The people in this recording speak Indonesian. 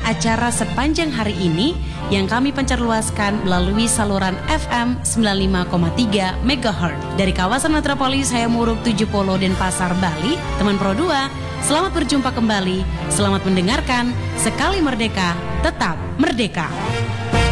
acara sepanjang hari ini yang kami pencerluaskan melalui saluran FM 95,3 MHz. Dari kawasan metropolis Hayamuruk, Tujupolo, Denpasar, Bali, teman Pro 2, selamat berjumpa kembali, selamat mendengarkan, sekali merdeka, tetap merdeka.